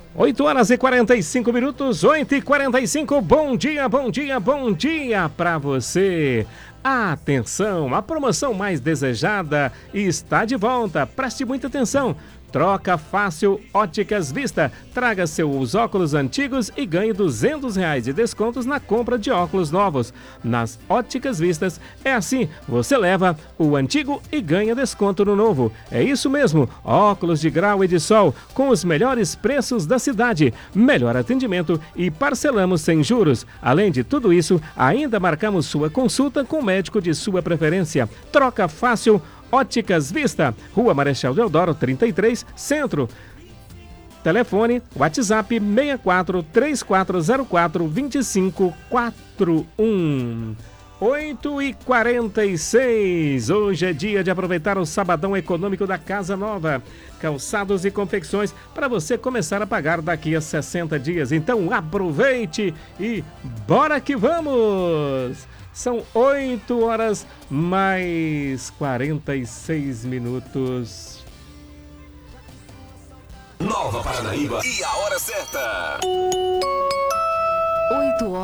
8 horas e 45 minutos, 8h45, bom dia, bom dia, bom dia para você. Atenção, a promoção mais desejada está de volta, preste muita atenção. Troca Fácil Óticas Vista. Traga seus óculos antigos e ganhe R$200 de descontos na compra de óculos novos. Nas Óticas Vistas é assim, você leva o antigo e ganha desconto no novo. É isso mesmo, óculos de grau e de sol com os melhores preços da cidade, melhor atendimento e parcelamos sem juros. Além de tudo isso, ainda marcamos sua consulta com o médico de sua preferência. Troca Fácil Óticas Vista, Rua Marechal Deodoro 33, Centro. Telefone, WhatsApp 64 3404 2541. 8h46. Hoje é dia de aproveitar o sabadão econômico da Casa Nova. Calçados e confecções para você começar a pagar daqui a 60 dias. Então aproveite e bora que vamos! São 8 horas mais 46 minutos. Nova Paranaíba e a hora certa. 8 horas.